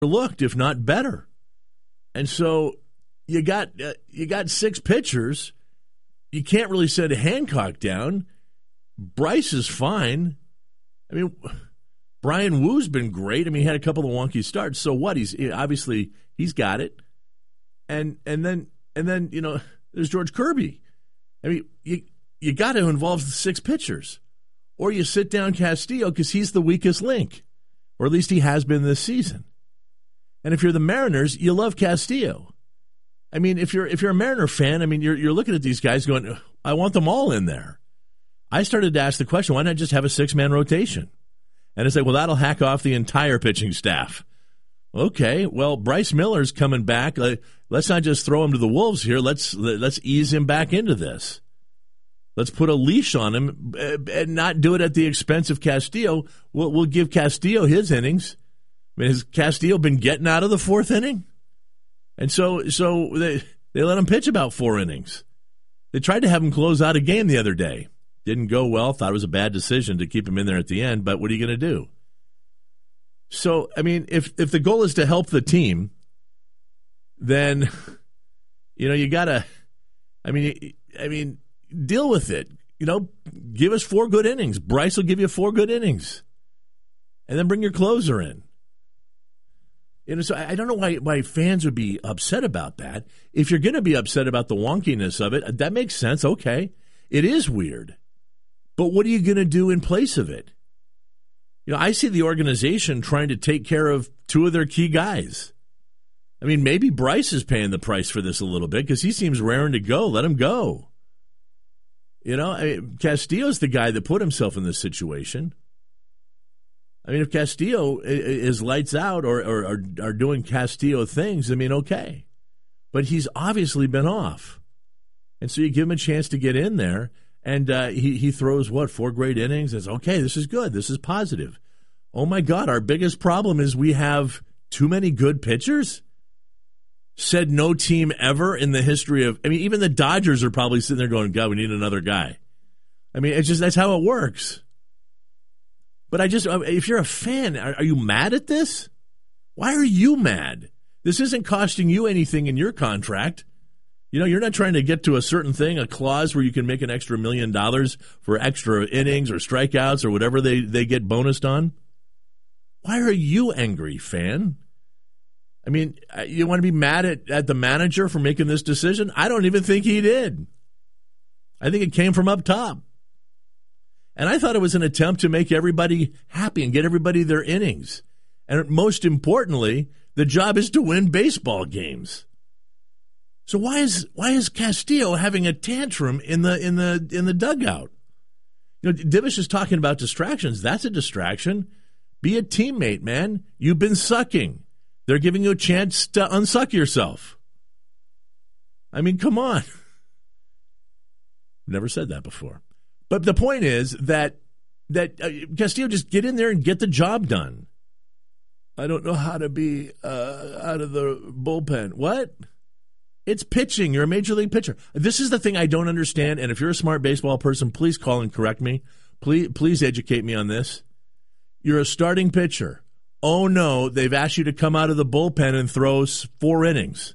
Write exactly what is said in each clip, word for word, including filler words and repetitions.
looked, if not better. And so you got uh, you got six pitchers. You can't really send Hancock down. Bryce is fine. I mean, Brian Woo's been great. I mean, he had a couple of wonky starts. So what? He's obviously he's got it. And and then and then you know there's George Kirby. I mean, you you got to involve the six pitchers, or you sit down Castillo because he's the weakest link, or at least he has been this season. And if you're the Mariners, you love Castillo. I mean, if you're if you're a Mariner fan, I mean, you're you're looking at these guys going, I want them all in there. I started to ask the question, why not just have a six-man rotation? And it's like, well, that'll hack off the entire pitching staff. Okay, well, Bryce Miller's coming back. Let's not just throw him to the wolves here. Let's let's ease him back into this. Let's put a leash on him and not do it at the expense of Castillo. We'll, we'll give Castillo his innings. I mean, has Castillo been getting out of the fourth inning? And so so they, they let him pitch about four innings. They tried to have him close out a game the other day. Didn't go well. Thought it was a bad decision to keep him in there at the end, but what are you going to do? So, I mean, if if the goal is to help the team, then, you know, you got to, I mean, I mean, deal with it. You know, give us four good innings. Bryce will give you four good innings. And then bring your closer in. You know, so I don't know why why fans would be upset about that. If you're going to be upset about the wonkiness of it, that makes sense. Okay. It is weird. But what are you going to do in place of it? You know, I see the organization trying to take care of two of their key guys. I mean, maybe Bryce is paying the price for this a little bit because he seems raring to go. Let him go. You know, I mean, Castillo's the guy that put himself in this situation. I mean, if Castillo is lights out or, or, or are doing Castillo things, I mean, okay. But he's obviously been off. And so you give him a chance to get in there. And uh, he, he throws, what, four great innings? It's okay, this is good. This is positive. Oh, my God, our biggest problem is we have too many good pitchers? Said no team ever in the history of – I mean, even the Dodgers are probably sitting there going, God, we need another guy. I mean, it's just that's how it works. But I just – if you're a fan, are, are you mad at this? Why are you mad? This isn't costing you anything in your contract. You know, you're not trying to get to a certain thing, a clause where you can make an extra million dollars for extra innings or strikeouts or whatever they, they get bonused on. Why are you angry, fan? I mean, you want to be mad at, at the manager for making this decision? I don't even think he did. I think it came from up top. And I thought it was an attempt to make everybody happy and get everybody their innings. And most importantly, the job is to win baseball games. So why is why is Castillo having a tantrum in the in the in the dugout? You know, Divish is talking about distractions. That's a distraction. Be a teammate, man. You've been sucking. They're giving you a chance to unsuck yourself. I mean, come on. Never said that before. But the point is that that uh, Castillo, just get in there and get the job done. I don't know how to be uh, out of the bullpen. What? It's pitching. You're a major league pitcher. This is the thing I don't understand, and if you're a smart baseball person, please call and correct me. Please, please educate me on this. You're a starting pitcher. Oh, no, they've asked you to come out of the bullpen and throw four innings.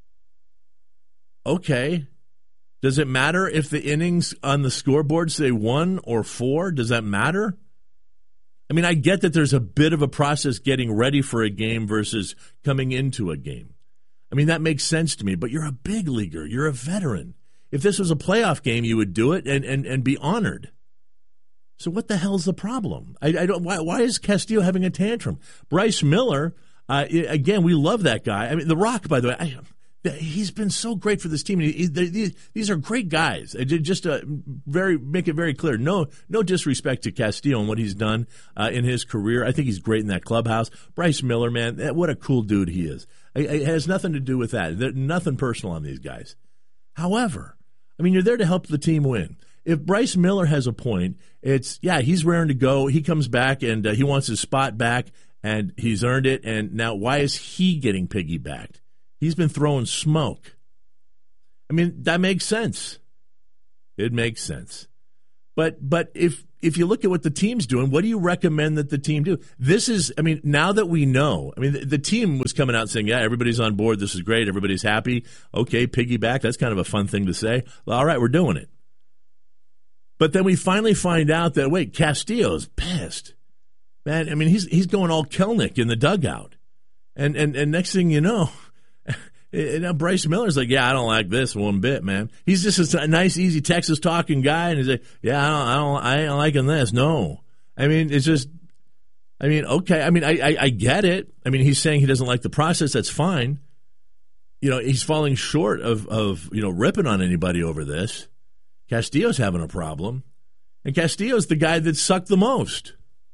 Okay. Does it matter if the innings on the scoreboard say one or four? Does that matter? I mean, I get that there's a bit of a process getting ready for a game versus coming into a game. I mean, that makes sense to me, but you're a big leaguer. You're a veteran. If this was a playoff game, you would do it and, and, and be honored. So what the hell's the problem? I, I don't. Why, why is Castillo having a tantrum? Bryce Miller, uh, again, we love that guy. I mean, The Rock, by the way, I, he's been so great for this team. He, he, they, these are great guys. Just to very make it very clear, no no disrespect to Castillo and what he's done uh, in his career. I think he's great in that clubhouse. Bryce Miller, man, what a cool dude he is. It has nothing to do with that. There's nothing personal on these guys. However, I mean, you're there to help the team win. If Bryce Miller has a point, it's, yeah, he's raring to go. He comes back, and uh, he wants his spot back, and he's earned it. And now why is he getting piggybacked? He's been throwing smoke. I mean, that makes sense. It makes sense. But but if if you look at what the team's doing, what do you recommend that the team do? This is, I mean, now that we know, I mean, the, the team was coming out saying, yeah, everybody's on board. This is great. Everybody's happy. Okay, piggyback. That's kind of a fun thing to say. Well, all right, we're doing it. But then we finally find out that, wait, Castillo's pissed. Man, I mean, he's he's going all Kelnick in the dugout. And and, and next thing you know, you know, Bryce Miller's like, yeah, I don't like this one bit, man. He's just a nice, easy Texas talking guy, and he's like, yeah, I don't, I don't, I ain't liking this. No, I mean, it's just, I mean, okay, I mean, I, I, I get it. I mean, he's saying he doesn't like the process. That's fine. You know, he's falling short of, of you know, ripping on anybody over this. Castillo's having a problem, and Castillo's the guy that sucked the most.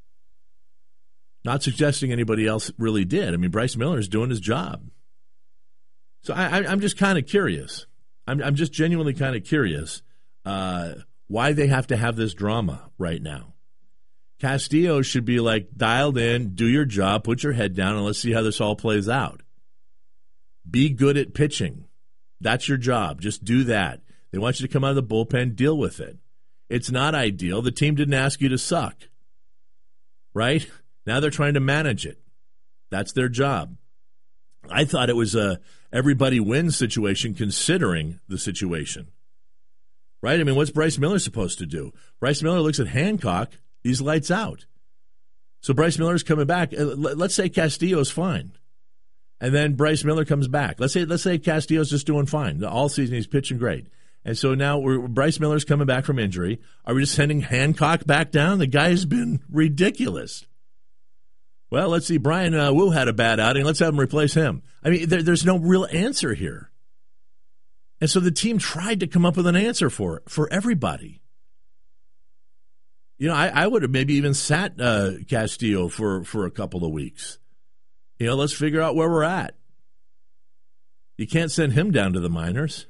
Not suggesting anybody else really did. I mean, Bryce Miller's doing his job. So I, I, I'm just kind of curious. I'm, I'm just genuinely kind of curious uh, why they have to have this drama right now. Castillo should be like dialed in, do your job, put your head down, and let's see how this all plays out. Be good at pitching. That's your job. Just do that. They want you to come out of the bullpen, deal with it. It's not ideal. The team didn't ask you to suck, right? Now they're trying to manage it. That's their job. I thought it was a everybody wins situation considering the situation, right? I mean, what's Bryce Miller supposed to do? Bryce Miller looks at Hancock. He's lights out. So Bryce Miller's coming back. Let's say Castillo's fine. And then Bryce Miller comes back. Let's say let's say Castillo's just doing fine. All season he's pitching great. And so now we're, Bryce Miller's coming back from injury. Are we just sending Hancock back down? The guy's been ridiculous. Well, let's see. Brian uh, Wu had a bad outing. Let's have him replace him. I mean, there, there's no real answer here. And so the team tried to come up with an answer for it, for everybody. You know, I, I would have maybe even sat uh, Castillo for, for a couple of weeks. You know, let's figure out where we're at. You can't send him down to the minors.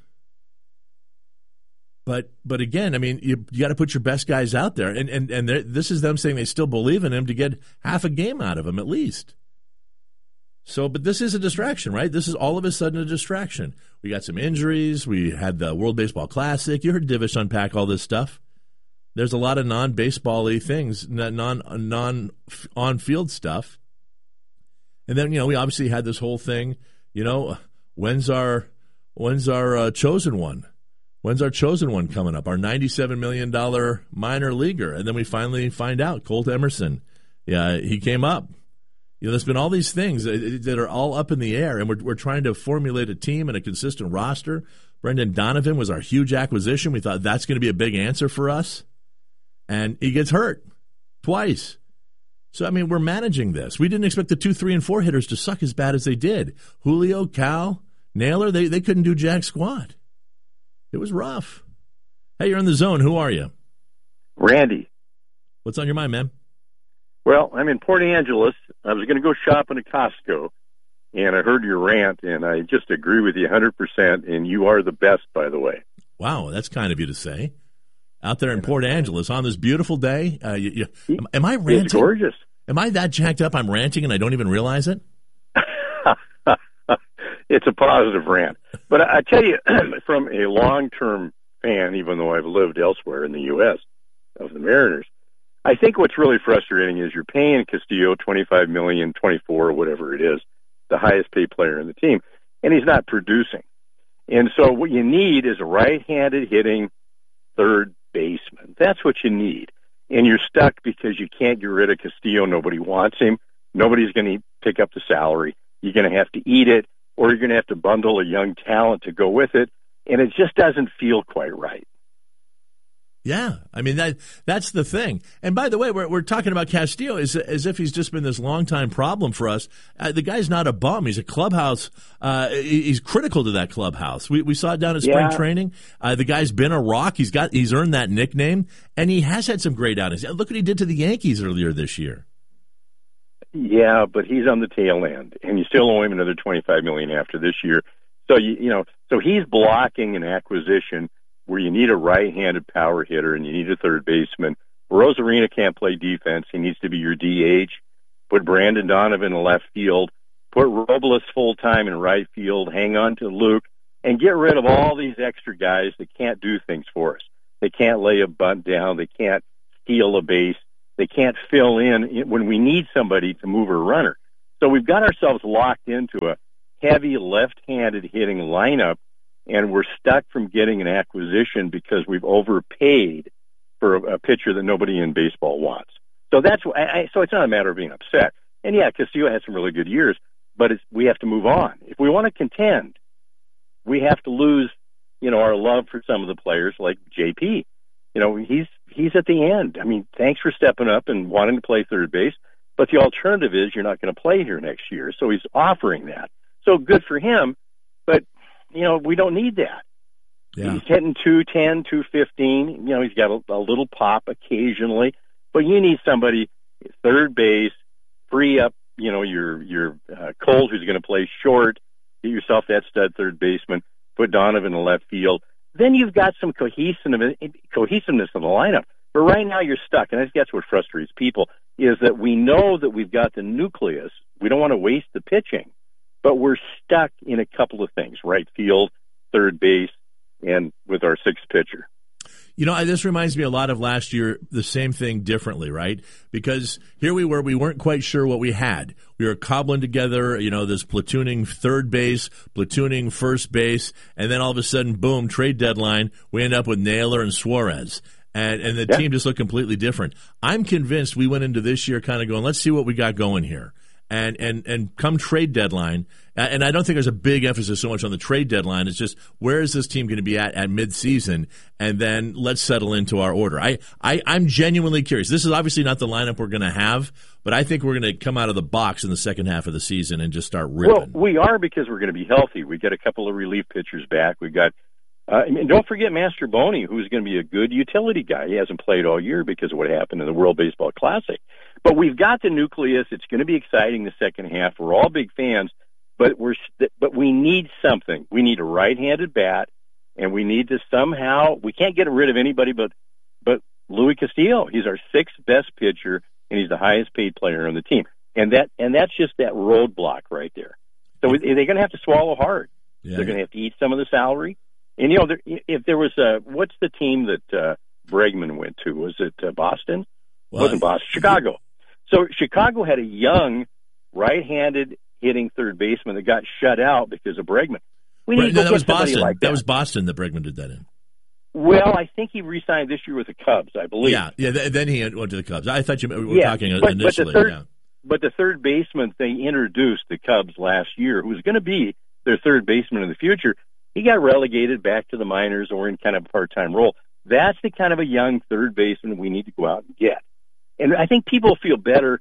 But but again, I mean, you, you got to put your best guys out there. And, and, and this is them saying they still believe in him to get half a game out of him at least. So, but this is a distraction, right? This is all of a sudden a distraction. We got some injuries. We had the World Baseball Classic. You heard Divish unpack all this stuff. There's a lot of non-baseball-y things, non, non on-field stuff. And then, you know, we obviously had this whole thing, you know, when's our, when's our uh, chosen one? When's our chosen one coming up? Our ninety-seven million dollars minor leaguer. And then we finally find out, Colt Emerson. Yeah, he came up. You know, there's been all these things that are all up in the air, and we're, we're trying to formulate a team and a consistent roster. Brendan Donovan was our huge acquisition. We thought that's going to be a big answer for us. And he gets hurt twice. So, I mean, we're managing this. We didn't expect the two, three, and four hitters to suck as bad as they did. Julio, Cal, Naylor, they, they couldn't do jack squat. It was rough. Hey, you're in the zone. Who are you? Randy. What's on your mind, man? Well, I'm in Port Angeles. I was going to go shopping at Costco, and I heard your rant, and I just agree with you one hundred percent, and you are the best, by the way. Wow, that's kind of you to say. Out there in Port Angeles on this beautiful day. Uh, you, you, am, am I ranting? It's gorgeous. Am I that jacked up I'm ranting and I don't even realize it? It's a positive rant. But I tell you, from a long-term fan, even though I've lived elsewhere in the U S of the Mariners, I think what's really frustrating is you're paying Castillo twenty-five million dollars, twenty-four or whatever it is, the highest paid player in the team, and he's not producing. And so what you need is a right-handed hitting third baseman. That's what you need. And you're stuck because you can't get rid of Castillo. Nobody wants him. Nobody's going to pick up the salary. You're going to have to eat it, or you're going to have to bundle a young talent to go with it, and it just doesn't feel quite right. Yeah, I mean, that that's the thing. And by the way, we're we're talking about Castillo as, as if he's just been this long-time problem for us. Uh, the guy's not a bum. He's a clubhouse. Uh, he's critical to that clubhouse. We we saw it down at spring yeah. training. Uh, the guy's been a rock. He's got he's earned that nickname, and he has had some great outings. Look what he did to the Yankees earlier this year. Yeah, but he's on the tail end, and you still owe him another twenty-five million dollars after this year. So you you know, so he's blocking an acquisition where you need a right-handed power hitter and you need a third baseman. Rosarina can't play defense. He needs to be your D H. Put Brandon Donovan in left field. Put Robles full-time in right field. Hang on to Luke. And get rid of all these extra guys that can't do things for us. They can't lay a bunt down. They can't steal a base. They can't fill in when we need somebody to move a runner. So we've got ourselves locked into a heavy left-handed hitting lineup, and we're stuck from getting an acquisition because we've overpaid for a, a pitcher that nobody in baseball wants. So that's I, I, so it's not a matter of being upset. And yeah, Castillo had some really good years, but it's, we have to move on. If we want to contend, we have to lose, you know, our love for some of the players like J P. You know, he's he's at the end. I mean, thanks for stepping up and wanting to play third base, but the alternative is you're not going to play here next year. So he's offering that. So good for him, but you know, we don't need that. Yeah. He's hitting two ten, two fifteen. You know, he's got a, a little pop occasionally, but you need somebody third base, free up, you know, your your uh, Cole, who's going to play short, get yourself that stud third baseman, put Donovan in left field. Then you've got some cohesiveness, cohesiveness in the lineup. But right now you're stuck, and I think that's what frustrates people, is that we know that we've got the nucleus. We don't want to waste the pitching, but we're stuck in a couple of things, right field, third base, and with our sixth pitcher. You know, this reminds me a lot of last year, the same thing differently, right? Because here we were, we weren't quite sure what we had. We were cobbling together, you know, this platooning third base, platooning first base, and then all of a sudden, boom, trade deadline, we end up with Naylor and Suarez. And, and the yeah. team just looked completely different. I'm convinced we went into this year kind of going, let's see what we got going here. And, and, and come trade deadline, and I don't think there's a big emphasis so much on the trade deadline. It's just, where is this team going to be at at midseason? And then let's settle into our order. I, I, I'm genuinely curious. This is obviously not the lineup we're going to have, but I think we're going to come out of the box in the second half of the season and just start ripping. Well, we are, because we're going to be healthy. We got a couple of relief pitchers back. We've got, uh, and don't forget Master Boney, who's going to be a good utility guy. He hasn't played all year because of what happened in the World Baseball Classic. But we've got the nucleus. It's going to be exciting the second half. We're all big fans, but we're but we need something. We need a right-handed bat, and we need to somehow. We can't get rid of anybody but but Luis Castillo. He's our sixth best pitcher, and he's the highest paid player on the team. And that and that's just that roadblock right there. So they're going to have to swallow hard. Yeah. They're going to have to eat some of the salary. And you know, there, if there was a what's the team that uh, Bregman went to? Was it uh, Boston? Well, Wasn't Boston? Chicago. So Chicago had a young, right-handed hitting third baseman that got shut out because of Bregman. We need right, to no, go that get was somebody Boston. like that. that was Boston that Bregman did that in. Well, I think he re-signed this year with the Cubs, I believe. Yeah, yeah. Th- then he went to the Cubs. I thought you were yeah, talking but, initially. But the, third, yeah. but the third baseman they introduced, the Cubs last year, who was going to be their third baseman in the future, he got relegated back to the minors or in kind of a part-time role. That's the kind of a young third baseman we need to go out and get. And I think people feel better.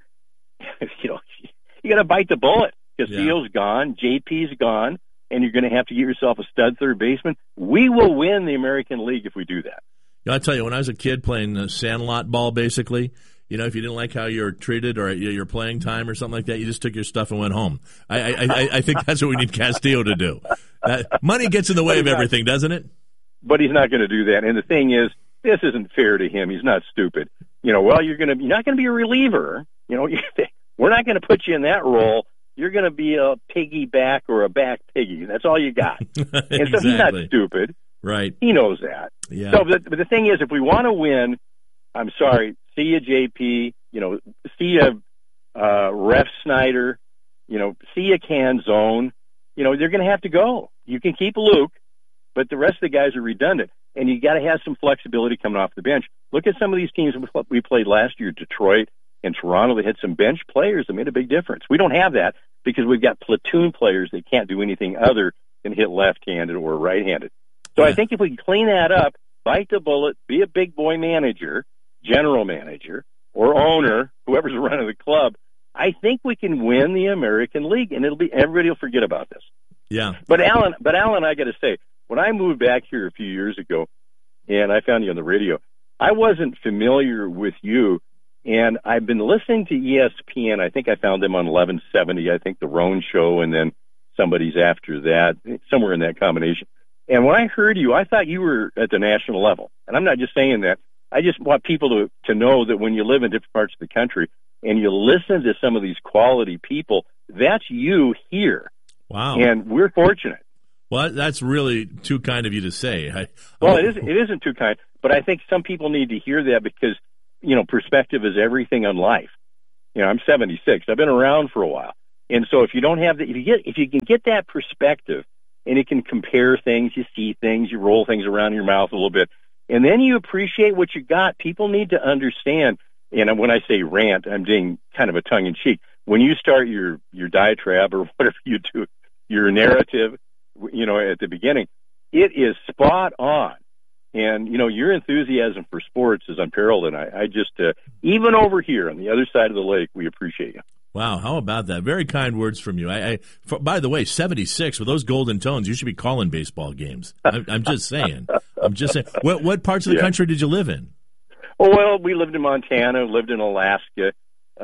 You know, you got to bite the bullet. Castillo's yeah. gone, J P's gone, and you're going to have to get yourself a stud third baseman. We will win the American League if we do that. You know, I'll tell you, when I was a kid playing the sandlot ball, basically, you know, if you didn't like how you're treated or your playing time or something like that, you just took your stuff and went home. I I, I, I think that's what we need Castillo to do. Uh, money gets in the way of everything, doesn't it? But he's not going to do that. And the thing is, this isn't fair to him. He's not stupid. You know, well, you're going to you're not going to be a reliever. You know, we're not going to put you in that role. You're going to be a piggyback or a back piggy. That's all you got. Exactly. And so he's not stupid. Right. He knows that. Yeah. So, but the, but the thing is, if we want to win, I'm sorry, see you, J P. You know, see you, uh, Ref Snyder. You know, see you, Canzone. You know, they're going to have to go. You can keep Luke, but the rest of the guys are redundant. And you got to have some flexibility coming off the bench. Look at some of these teams we played last year, Detroit and Toronto. They had some bench players that made a big difference. We don't have that because we've got platoon players that can't do anything other than hit left-handed or right-handed. So yeah. I think if we can clean that up, bite the bullet, be a big boy manager, general manager, or owner, whoever's running the club, I think we can win the American League, and it'll be everybody will forget about this. Yeah. But Alan, but Alan, I got to say, when I moved back here a few years ago, and I found you on the radio, I wasn't familiar with you, and I've been listening to E S P N. I think I found them on eleven seventy. I think the Roan Show, and then somebody's after that, somewhere in that combination. And when I heard you, I thought you were at the national level. And I'm not just saying that. I just want people to, to know that when you live in different parts of the country and you listen to some of these quality people, that's you here. Wow. And we're fortunate. Well, that's really too kind of you to say. I, well, it isn't, it isn't too kind. but I think some people need to hear that because, you know, perspective is everything in life. You know, I'm seventy-six. I've been around for a while. And so if you don't have the, if you get, if you can get that perspective and you can compare things, you see things, you roll things around in your mouth a little bit, and then you appreciate what you got. People need to understand. And when I say rant, I'm doing kind of a tongue in cheek. When you start your, your diatribe or whatever you do, your narrative, you know, at the beginning, it is spot on. And, you know, your enthusiasm for sports is unparalleled. And I, I just, uh, even over here on the other side of the lake, we appreciate you. Wow, how about that? Very kind words from you. I, I for, by the way, seventy-six with those golden tones, you should be calling baseball games. I, I'm just saying. I'm just saying. What, what parts of the yeah. country did you live in? Well, we lived in Montana, lived in Alaska,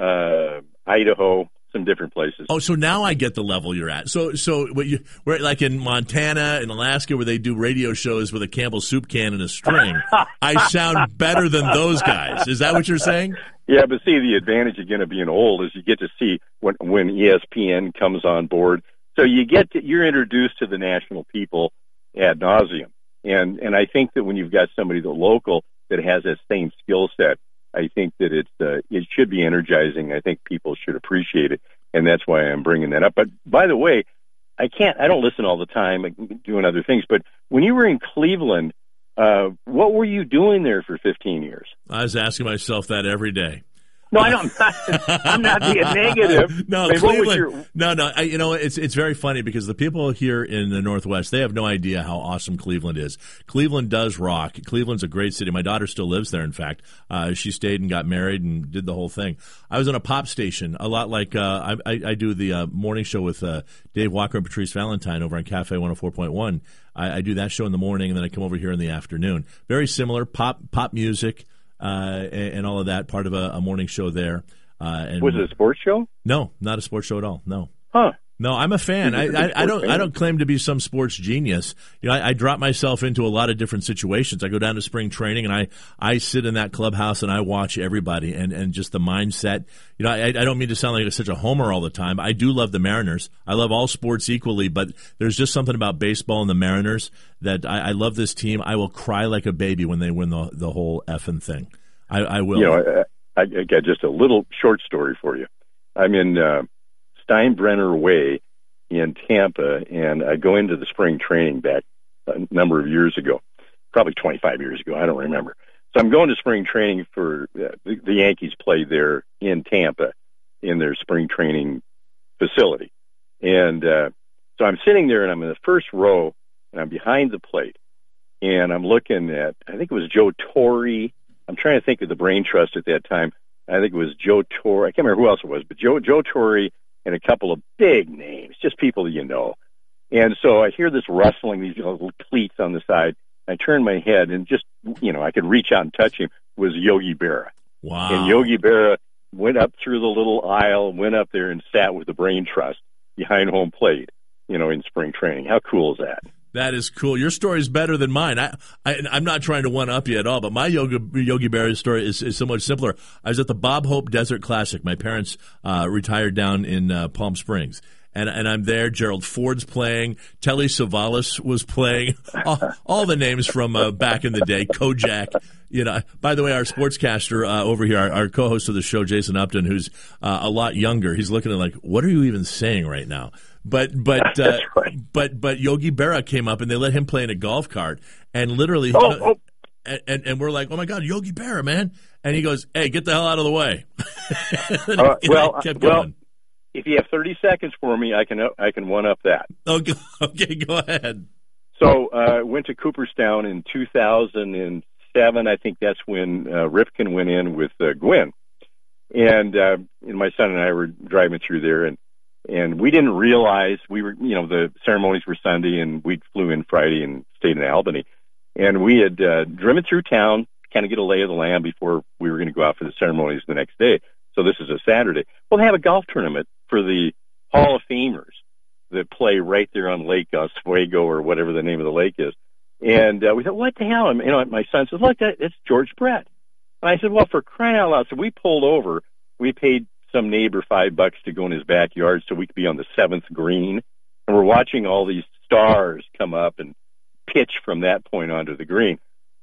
uh, Idaho, some different places. Oh, so now I get the level you're at. So, so what you, we're like in Montana and Alaska, where they do radio shows with a Campbell soup can and a string. I sound better than those guys. Is that what you're saying? Yeah, but see, the advantage again of being old is you get to see when when E S P N comes on board. So you get to, you're introduced to the national people ad nauseum, and and I think that when you've got somebody the local that has that same skill set, I think that it's uh, it should be energizing. I think people should appreciate it, and that's why I'm bringing that up. But by the way, I can't. I don't listen all the time. I'm doing other things. But when you were in Cleveland, uh, what were you doing there for fifteen years? I was asking myself that every day. No, I don't. I'm not, I'm not being negative. No, I mean, Cleveland. What was your... No, no. I, you know, it's it's very funny because the people here in the Northwest, they have no idea how awesome Cleveland is. Cleveland does rock. Cleveland's a great city. My daughter still lives there. In fact, uh, she stayed and got married and did the whole thing. I was on a pop station, a lot like uh, I, I, I do the uh, morning show with uh, Dave Walker and Patrice Valentine over on Cafe one oh four point one. I, I do that show in the morning, and then I come over here in the afternoon. Very similar pop pop music. Uh, and, and all of that, part of a, a morning show there. Uh, and was it a sports show? No, not a sports show at all. No. Huh. No, I'm a fan. I, I, I don't. I don't claim to be some sports genius. You know, I, I drop myself into a lot of different situations. I go down to spring training, and I, I sit in that clubhouse and I watch everybody, and, and just the mindset. You know, I, I don't mean to sound like such a homer all the time. I do love the Mariners. I love all sports equally, but there's just something about baseball and the Mariners that I, I love this team. I will cry like a baby when they win the the whole effing thing. I, I will. You know, I, I got just a little short story for you. I'm in. Uh, Steinbrenner Way in Tampa, and I go into the spring training back a number of years ago, probably twenty-five years ago, I don't remember. So I'm going to spring training for uh, the, the Yankees played there in Tampa in their spring training facility. And uh, so I'm sitting there, and I'm in the first row, and I'm behind the plate, and I'm looking at, I think it was Joe Torre. I'm trying to think of the brain trust at that time. I think it was Joe Torre. I can't remember who else it was, but Joe Joe Torre and a couple of big names, just people that you know. And so I hear this rustling, these little cleats on the side. I turn my head, and just, you know, I could reach out and touch him, was Yogi Berra. Wow. And Yogi Berra went up through the little aisle, went up there and sat with the brain trust behind home plate, you know, in spring training. How cool is that? That is cool. Your story is better than mine. I, I, I'm not trying to one-up you at all, but my Yogi, Yogi Berra story is, is so much simpler. I was at the Bob Hope Desert Classic. My parents uh, retired down in uh, Palm Springs. And, and I'm there. Gerald Ford's playing. Telly Savalas was playing. All, all the names from uh, back in the day. Kojak. You know. By the way, our sportscaster uh, over here, our, our co-host of the show, Jason Upton, who's uh, a lot younger, he's looking at like, what are you even saying right now? But but uh, right. but but Yogi Berra came up, and they let him play in a golf cart, and literally, oh, oh. And, and we're like, oh my God, Yogi Berra, man! And he goes, hey, get the hell out of the way. uh, well, kept well, going. If you have thirty seconds for me, I can I can one up that. Okay, okay, go ahead. So I uh, went to Cooperstown in two thousand seven. I think that's when uh, Ripken went in with uh, Gwynn, and uh, and my son and I were driving through there, and. And we didn't realize we were, you know, the ceremonies were Sunday, and we flew in Friday and stayed in Albany. And we had uh, driven through town, kind of get a lay of the land before we were going to go out for the ceremonies the next day. So this is a Saturday. Well, they have a golf tournament for the Hall of Famers that play right there on Lake Oswego or whatever the name of the lake is. And uh, we thought, what the hell? And, you know, my son says, look, that, it's George Brett. And I said, well, for crying out loud. So we pulled over. We paid some neighbor five bucks to go in his backyard so we could be on the seventh green. And we're watching all these stars come up and pitch from that point onto the green.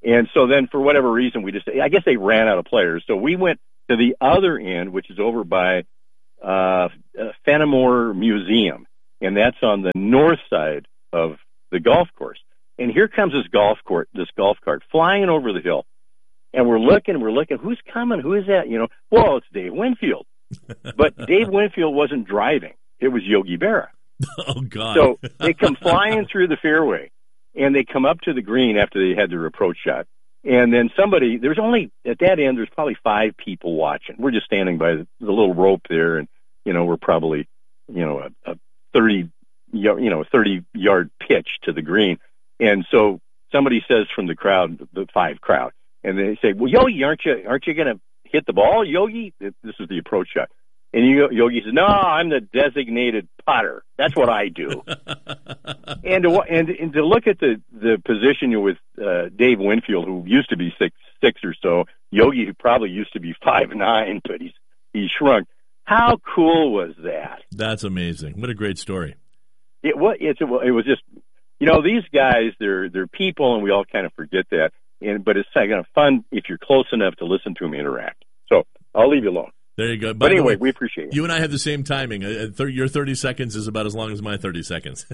And so then for whatever reason, we just, I guess they ran out of players. So we went to the other end, which is over by uh, Fenimore Museum. And that's on the north side of the golf course. And here comes this golf court, this golf cart flying over the hill. And we're looking, we're looking, who's coming? Who is that? You know, well, it's Dave Winfield. But Dave Winfield wasn't driving. It was Yogi Berra. Oh, God. So they come flying through the fairway, and they come up to the green after they had their approach shot. And then somebody, there's only, at that end, there's probably five people watching. We're just standing by the, the little rope there, and, you know, we're probably, you know, a, a thirty, you know, thirty-yard pitch to the green. And so somebody says from the crowd, the five crowd, and they say, well, Yogi, aren't you, aren't you going to hit the ball, Yogi? This is the approach shot. And Yogi says, no, I'm the designated putter. That's what I do. and, to, and and to look at the, the position with uh, Dave Winfield, who used to be six six or so, Yogi, who probably used to be five nine, but he's he's shrunk. How cool was that? That's amazing. What a great story. It was. It's, it was just, you know, these guys, they're they're people, and we all kind of forget that. And but it's kind of fun if you're close enough to listen to them interact. So I'll leave you alone. There you go. By but anyway, way, we appreciate it. You and I have the same timing. Uh, thir- your thirty seconds is about as long as my thirty seconds.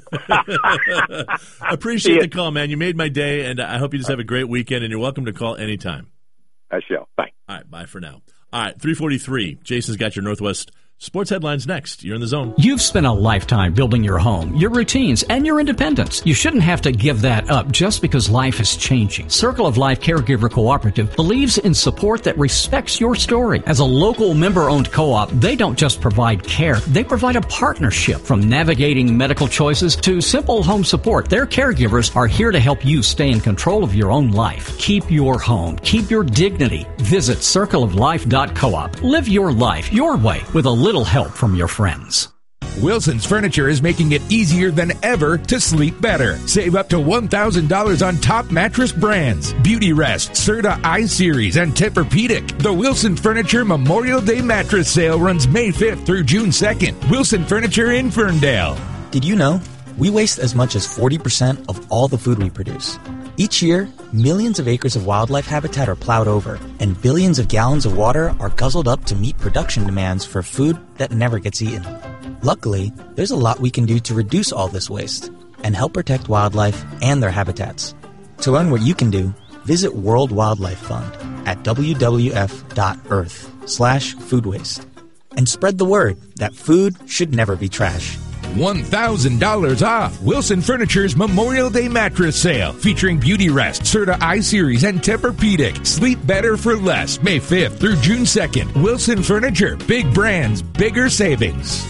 I appreciate the call, man. You made my day, and I hope you just have a great weekend, and you're welcome to call anytime. I shall. Bye. All right, bye for now. All right, three forty-three. Jason's got your Northwest Sports headlines next. You're in the zone. You've spent a lifetime building your home, your routines, and your independence. You shouldn't have to give that up just because life is changing. Circle of Life Caregiver Cooperative believes in support that respects your story. As a local member-owned co-op, they don't just provide care, they provide a partnership. From navigating medical choices to simple home support, their caregivers are here to help you stay in control of your own life. Keep your home. Keep your dignity. Visit circle of life dot coop. Live your life your way with a little help from your friends. Wilson's Furniture is making it easier than ever to sleep better. Save up to one thousand dollars on top mattress brands. Beauty Rest, Serta I-Series, and Tempur-Pedic. The Wilson Furniture Memorial Day Mattress Sale runs May fifth through June second. Wilson Furniture in Ferndale. Did you know we waste as much as forty percent of all the food we produce? Each year, millions of acres of wildlife habitat are plowed over, and billions of gallons of water are guzzled up to meet production demands for food that never gets eaten. Luckily, there's a lot we can do to reduce all this waste and help protect wildlife and their habitats. To learn what you can do, visit World Wildlife Fund at w w f dot earth slash food waste and spread the word that food should never be trash. one thousand dollars off Wilson Furniture's Memorial Day Mattress Sale featuring Beauty Rest, Serta I-Series, and Tempur-Pedic. Sleep better for less. May fifth through June second. Wilson Furniture. Big brands, bigger savings.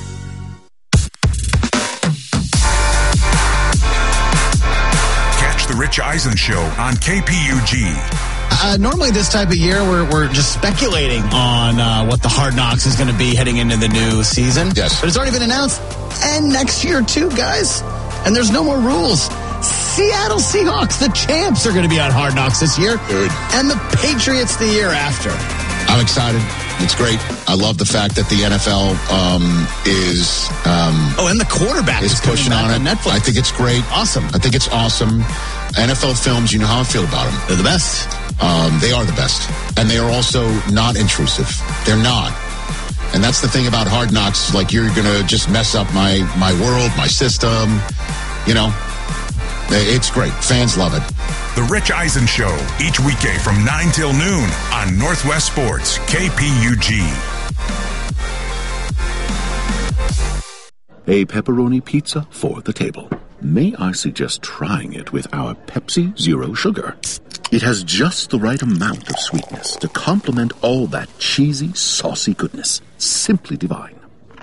Catch the Rich Eisen Show on K P U G. Uh, normally this time of year, we're, we're just speculating on uh, what the Hard Knocks is going to be heading into the new season. Yes. But it's already been announced. And next year, too, guys. And there's no more rules. Seattle Seahawks, the champs, are going to be on Hard Knocks this year. Good. And the Patriots the year after. I'm excited. It's great. I love the fact that the N F L um, is... Um, oh, and the quarterback is, is pushing on it. on Netflix. I think it's great. Awesome. I think it's awesome. N F L films, you know how I feel about them. They're the best. Um, they are the best. And they are also not intrusive. They're not. And that's the thing about Hard Knocks. Like, you're going to just mess up my, my world, my system. You know, it's great. Fans love it. The Rich Eisen Show, each weekday from nine till noon on Northwest Sports, K P U G. A pepperoni pizza for the table. May I suggest trying it with our Pepsi Zero Sugar? It has just the right amount of sweetness to complement all that cheesy, saucy goodness. Simply divine.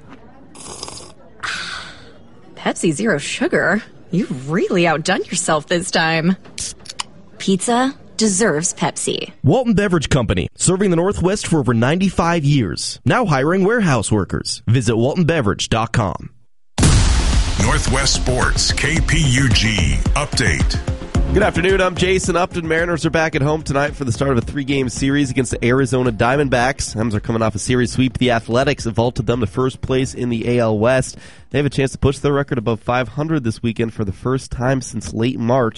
Pepsi Zero Sugar? You've really outdone yourself this time. Pizza deserves Pepsi. Walton Beverage Company, serving the Northwest for over ninety-five years. Now hiring warehouse workers. Visit walton beverage dot com. Northwest Sports, K P U G. Update. Good afternoon, I'm Jason Upton. Mariners are back at home tonight for the start of a three-game series against the Arizona Diamondbacks. Hams are coming off a series sweep. The Athletics have vaulted them to first place in the A L West. They have a chance to push their record above five hundred this weekend for the first time since late March.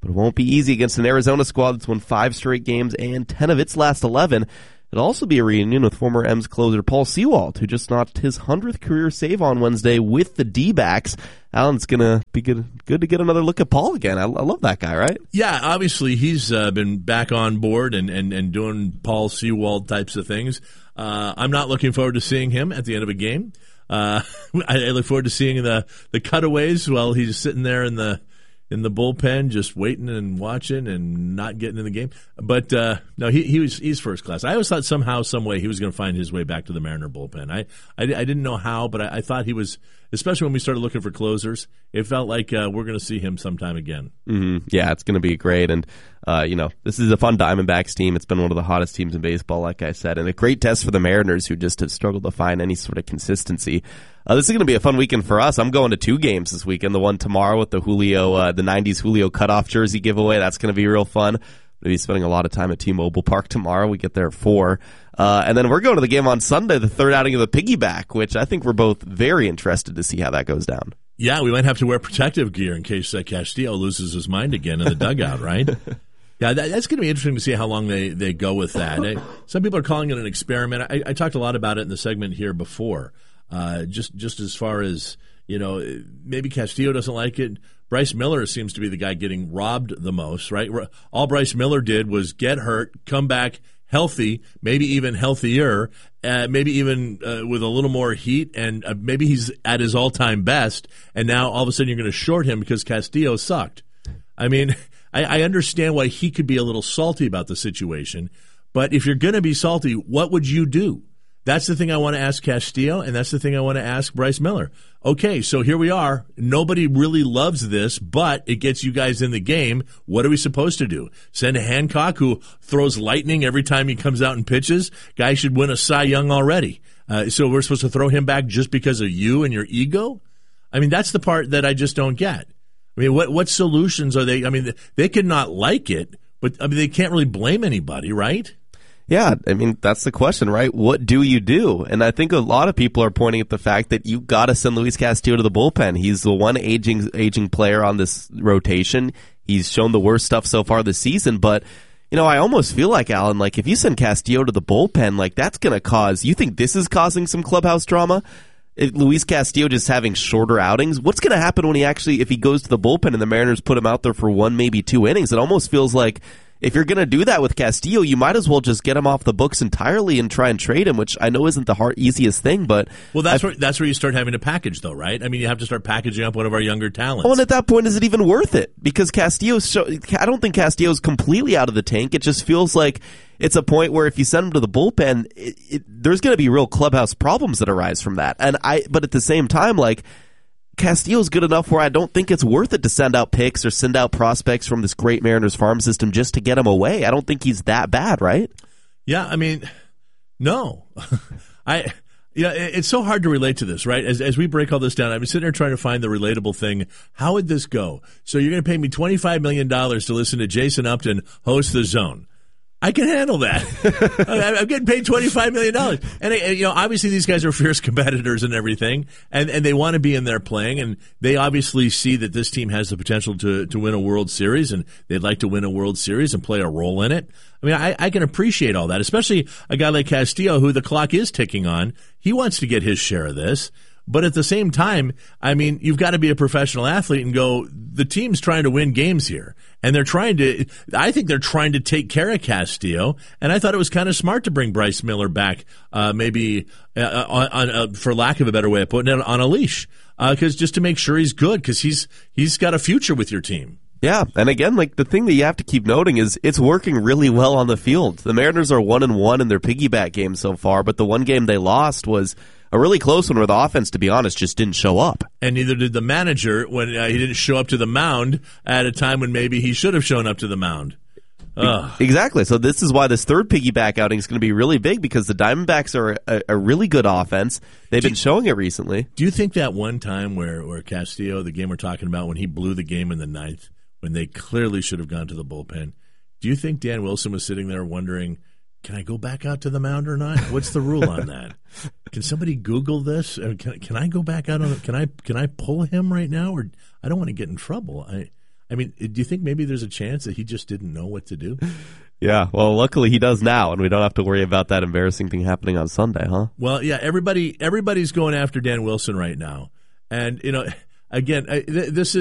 but it won't be easy against an Arizona squad that's won five straight games and ten of its last eleven. It'll also be a reunion with former M's closer Paul Sewald, who just notched his hundredth career save on Wednesday with the D-backs. Alan's going to be good good to get another look at Paul again. I, I love that guy, right? Yeah, obviously he's uh, been back on board and, and, and doing Paul Sewald types of things. Uh, I'm not looking forward to seeing him at the end of a game. Uh, I, I look forward to seeing the, the cutaways while he's sitting there in the in the bullpen, just waiting and watching and not getting in the game. But uh, no, he he was he's first class. I always thought somehow, some way, he was going to find his way back to the Mariner bullpen. I I, I didn't know how, but I, I thought he was. Especially when we started looking for closers, it felt like uh, we're going to see him sometime again. Mm-hmm. Yeah, it's going to be great. And, uh, you know, this is a fun Diamondbacks team. It's been one of the hottest teams in baseball, like I said, and a great test for the Mariners, who just have struggled to find any sort of consistency. Uh, this is going to be a fun weekend for us. I'm going to two games this weekend. The one tomorrow with the Julio, uh, the nineties Julio cutoff jersey giveaway. That's going to be real fun. We'll be spending a lot of time at T-Mobile Park tomorrow. We get there at four. Uh, and then we're going to the game on Sunday, the third outing of the piggyback, which I think we're both very interested to see how that goes down. Yeah, we might have to wear protective gear in case uh, Castillo loses his mind again in the dugout, right? Yeah, that, that's going to be interesting to see how long they, they go with that. They, some people are calling it an experiment. I, I talked a lot about it in the segment here before, uh, just just as far as, you know, maybe Castillo doesn't like it. Bryce Miller seems to be the guy getting robbed the most, right? All Bryce Miller did was get hurt, come back healthy, maybe even healthier, uh, maybe even uh, with a little more heat, and uh, maybe he's at his all-time best, and now all of a sudden you're going to short him because Castillo sucked. I mean, I, I understand why he could be a little salty about the situation, but if you're going to be salty, what would you do? That's the thing I want to ask Castillo, and that's the thing I want to ask Bryce Miller. Okay, so here we are. Nobody really loves this, but it gets you guys in the game. What are we supposed to do? Send Hancock, who throws lightning every time he comes out and pitches? Guy should win a Cy Young already. Uh, so we're supposed to throw him back just because of you and your ego? I mean, that's the part that I just don't get. I mean, what what solutions are they? I mean, they could not like it, but I mean, they can't really blame anybody, right? Yeah, I mean, that's the question, right? What do you do? And I think a lot of people are pointing at the fact that you got to send Luis Castillo to the bullpen. He's the one aging aging player on this rotation. He's shown the worst stuff so far this season, but you know, I almost feel like, Alan, like if you send Castillo to the bullpen, like that's going to cause, you think this is causing some clubhouse drama? If Luis Castillo just having shorter outings, what's going to happen when he actually, if he goes to the bullpen and the Mariners put him out there for one, maybe two innings? It almost feels like if you're going to do that with Castillo, you might as well just get him off the books entirely and try and trade him, which I know isn't the hard, easiest thing, but... Well, that's where that's where you start having to package, though, right? I mean, you have to start packaging up one of our younger talents. Well, and at that point, is it even worth it? Because Castillo's... So, I don't think Castillo's completely out of the tank. It just feels like it's a point where if you send him to the bullpen, it, it, there's going to be real clubhouse problems that arise from that. And I, But at the same time, like... Castillo's good enough where I don't think it's worth it to send out picks or send out prospects from this great Mariners farm system just to get him away. I don't think he's that bad, right? Yeah, I mean, no. I yeah, it's so hard to relate to this, right? As as we break all this down, I've been sitting there trying to find the relatable thing. How would this go? So you're going to pay me twenty-five million dollars to listen to Jason Upton host The Zone. I can handle that. I'm getting paid twenty-five million dollars. And, you know, obviously these guys are fierce competitors and everything, and, and they want to be in there playing, and they obviously see that this team has the potential to, to win a World Series, and they'd like to win a World Series and play a role in it. I mean, I, I can appreciate all that, especially a guy like Castillo, who the clock is ticking on. He wants to get his share of this. But at the same time, I mean, you've got to be a professional athlete and go, the team's trying to win games here. And they're trying to, I think they're trying to take care of Castillo. And I thought it was kind of smart to bring Bryce Miller back, uh, maybe, uh, on, on uh, for lack of a better way of putting it, on a leash. Uh, cause just to make sure he's good, cause he's, he's got a future with your team. Yeah, and again, like the thing that you have to keep noting is it's working really well on the field. The Mariners are one and one in their piggyback game so far, but the one game they lost was a really close one where the offense, to be honest, just didn't show up. And neither did the manager when uh, he didn't show up to the mound at a time when maybe he should have shown up to the mound. Ugh. Exactly. So this is why this third piggyback outing is going to be really big, because the Diamondbacks are a, a really good offense. They've do been showing it recently. Do you think that one time where, where Castillo, the game we're talking about, when he blew the game in the ninth, when they clearly should have gone to the bullpen, do you think Dan Wilson was sitting there wondering, can I go back out to the mound or not? What's the rule on that? Can somebody Google this? Can, can I go back out on? Can I can I pull him right now? Or I don't want to get in trouble. I I mean, do you think maybe there's a chance that he just didn't know what to do? Yeah, well, luckily he does now, and we don't have to worry about that embarrassing thing happening on Sunday, huh? Well, yeah, everybody everybody's going after Dan Wilson right now. And, you know, again, I, th- this is